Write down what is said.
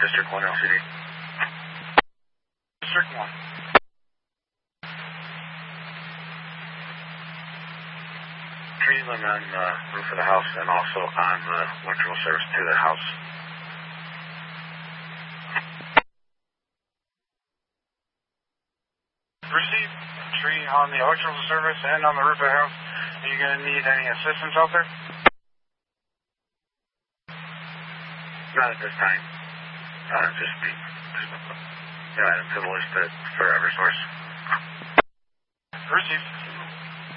District 1 LCD. District 1. Tree limb on the roof of the house and also on the electrical service to the house. Received. Tree on the electrical service and on the roof of the house. Are you going to need any assistance out there? Not at this time. Just be added to the list for Eversource. Received.